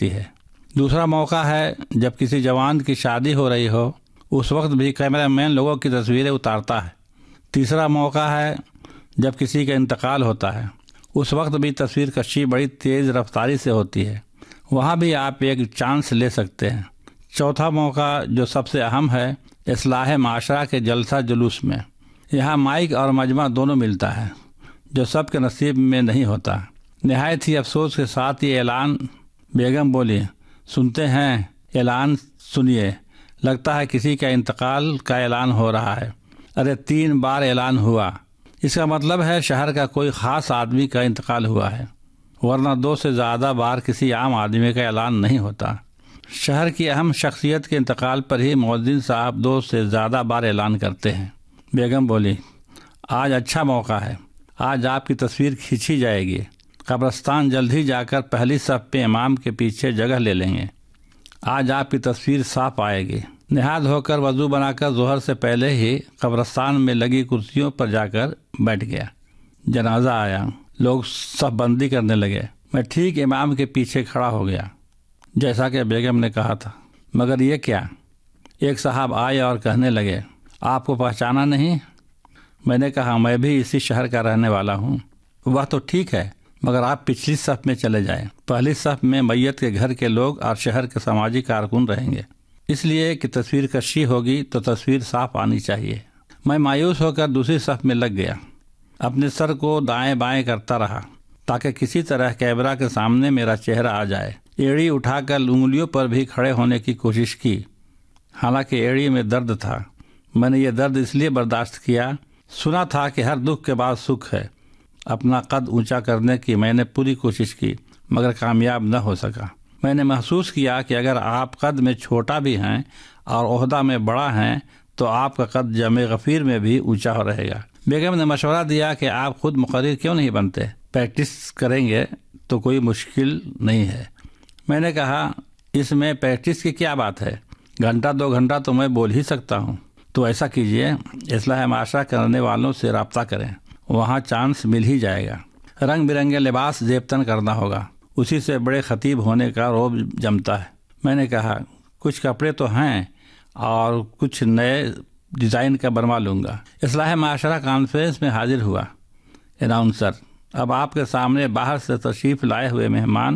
لگتی ہے۔ دوسرا موقع ہے جب کسی جوان کی شادی ہو رہی ہو، اس وقت بھی کیمرہ مین لوگوں کی تصویریں اتارتا ہے۔ تیسرا موقع ہے جب کسی کا انتقال ہوتا ہے، اس وقت بھی تصویر کشی بڑی تیز رفتاری سے ہوتی ہے، وہاں بھی آپ ایک چانس لے سکتے ہیں۔ چوتھا موقع جو سب سے اہم ہے، اصلاح معاشرہ کے جلسہ جلوس میں، یہاں مائک اور مجمع دونوں ملتا ہے، جو سب کے نصیب میں نہیں ہوتا۔ نہایت ہی افسوس کے ساتھ یہ اعلان، بیگم بولی، سنتے ہیں اعلان سنیے، لگتا ہے کسی کا انتقال کا اعلان ہو رہا ہے۔ ارے 3 بار اعلان ہوا، اس کا مطلب ہے شہر کا کوئی خاص آدمی کا انتقال ہوا ہے، ورنہ 2 سے زیادہ بار کسی عام آدمی کا اعلان نہیں ہوتا۔ شہر کی اہم شخصیت کے انتقال پر ہی مؤذن صاحب 2 سے زیادہ بار اعلان کرتے ہیں۔ بیگم بولی، آج اچھا موقع ہے، آج آپ کی تصویر کھینچی جائے گی۔ قبرستان جلد ہی جا کر پہلی صف پہ امام کے پیچھے جگہ لے لیں گے، آج آپ کی تصویر صاف آئے گی۔ نہاد ہو کر وضو بنا کر ظہر سے پہلے ہی قبرستان میں لگی کرسیوں پر جا کر بیٹھ گیا۔ جنازہ آیا، لوگ صف بندی کرنے لگے، میں ٹھیک امام کے پیچھے کھڑا ہو گیا جیسا کہ بیگم نے کہا تھا۔ مگر یہ کیا؟ ایک صاحب آئے اور کہنے لگے، آپ کو پہچانا نہیں؟ میں نے کہا، میں بھی اسی شہر کا رہنے والا ہوں۔ وہ تو ٹھیک ہے، مگر آپ پچھلی صف میں چلے جائیں، پہلی صف میں میت کے گھر کے لوگ اور شہر کے سماجی کارکن رہیں گے، اس لیے کہ تصویر کشی ہوگی تو تصویر صاف آنی چاہیے۔ میں مایوس ہو کر دوسری صف میں لگ گیا، اپنے سر کو دائیں بائیں کرتا رہا تاکہ کسی طرح کیمرہ کے سامنے میرا چہرہ آ جائے۔ ایڑی اٹھا کر انگلیوں پر بھی کھڑے ہونے کی کوشش کی، حالانکہ ایڑی میں درد تھا۔ میں نے یہ درد اس لیے برداشت کیا، سنا تھا کہ ہر دکھ کے بعد سکھ ہے۔ اپنا قد اونچا کرنے کی میں نے پوری کوشش کی، مگر کامیاب نہ ہو سکا۔ میں نے محسوس کیا کہ اگر آپ قد میں چھوٹا بھی ہیں اور عہدہ میں بڑا ہیں تو آپ کا قد جمع غفیر میں بھی اونچا رہے گا۔ بیگم نے مشورہ دیا کہ آپ خود مقرر کیوں نہیں بنتے، پریکٹس کریں گے تو کوئی مشکل نہیں ہے۔ میں نے کہا، اس میں پریکٹس کی کیا بات ہے، 1-2 گھنٹہ تو میں بول ہی سکتا ہوں۔ تو ایسا کیجئے، اصلاح معاشرہ کرنے والوں سے رابطہ کریں، وہاں چانس مل ہی جائے گا۔ رنگ برنگے لباس زیبتن کرنا ہوگا، اسی سے بڑے خطیب ہونے کا روب جمتا ہے۔ میں نے کہا، کچھ کپڑے تو ہیں اور کچھ نئے ڈیزائن کا بنوا لوں گا۔ اصلاح معاشرہ کانفرنس میں حاضر ہوا۔ اناؤنسر، اب آپ کے سامنے باہر سے تشریف لائے ہوئے مہمان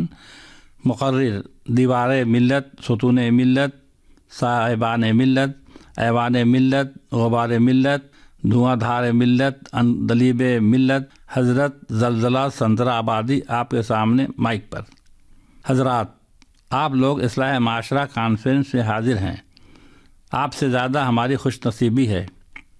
مقرر، دیوار ملت، ستون ملت، صاحبان ملت، ایوان ملت، غبار ملت، دھواں دھار ملت، اندلیب ملت، حضرت زلزلہ سنترا آبادی آپ کے سامنے مائک پر۔ حضرات، آپ لوگ اصلاح معاشرہ کانفرنس میں حاضر ہیں، آپ سے زیادہ ہماری خوش نصیبی ہے۔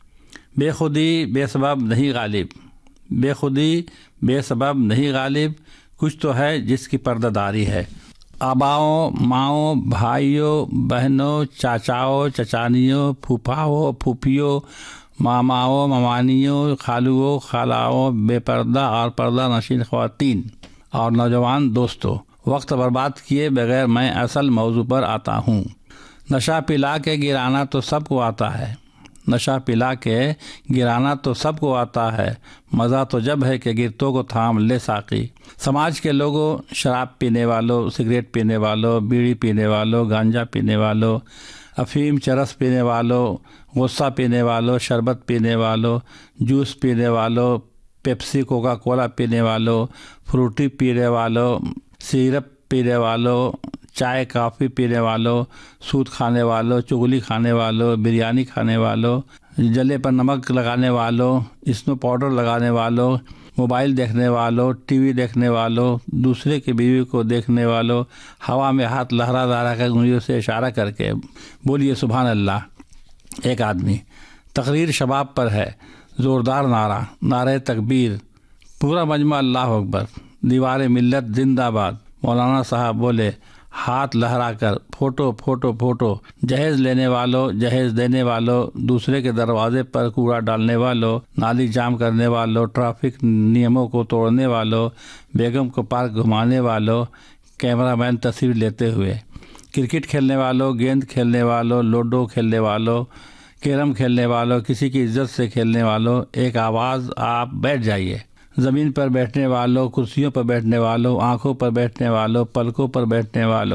بے خودی بے سبب نہیں غالب، بے خودی بے سبب نہیں غالب، کچھ تو ہے جس کی پردہ داری ہے۔ آباؤں، ماؤں، بھائیوں، بہنوں، چاچاؤں، چچانیوں، پھوپھاؤں، پھوپھیوں، ماماؤں، ممانیوں، خالوؤں، خالاؤں، بے پردہ اور پردہ نشین خواتین اور نوجوان دوستوں، وقت برباد کیے بغیر میں اصل موضوع پر آتا ہوں۔ نشہ پلا کے گرانا تو سب کو آتا ہے، نشہ پلا کے گرانا تو سب کو آتا ہے، مزہ تو جب ہے کہ گرتوں کو تھام لے ساقی۔ سماج کے لوگوں، شراب پینے والوں، سگریٹ پینے والوں، بیڑی پینے والوں، گانجا پینے والوں، افیم چرس پینے والوں، غصہ پینے والوں، شربت پینے والوں، جوس پینے والوں، پیپسی کوکا کولا پینے والوں، فروٹی پینے والوں، سیرپ پینے والوں، چائے کافی پینے والوں، سود کھانے والوں، چغلی کھانے والوں، بریانی کھانے والوں، جلے پر نمک لگانے والوں، اسنو پاؤڈر لگانے والوں، موبائل دیکھنے والوں، ٹی وی دیکھنے والوں، دوسرے کی بیوی کو دیکھنے والوں، ہوا میں ہاتھ لہرا لہرا کر انگلیوں سے اشارہ کر کے بولیے سبحان اللہ۔ ایک آدمی، تقریر شباب پر ہے، زوردار نعرہ، نعرہ تکبیر، پورا مجمع اللہ اکبر، دیوار ملت زندہ باد۔ مولانا صاحب بولے، ہاتھ لہرا کر، فوٹو فوٹو فوٹو، جہیز لینے والوں، جہیز دینے والوں، دوسرے کے دروازے پر کوڑا ڈالنے والوں، نالی جام کرنے والوں، ٹریفک نیموں کو توڑنے والوں، بیگم کو پارک گھمانے والوں، کیمرہ مین تصویر لیتے ہوئے، کرکٹ کھیلنے والوں، گیند کھیلنے والوں، لوڈو کھیلنے والوں، کیرم کھیلنے والوں، کسی کی عزت سے کھیلنے والوں، ایک آواز، آپ بیٹھ جائیے۔ زمین پر بیٹھنے والوں، کرسیوں پر بیٹھنے والوں، آنکھوں پر بیٹھنے والوں، پلکوں پر بیٹھنے والوں،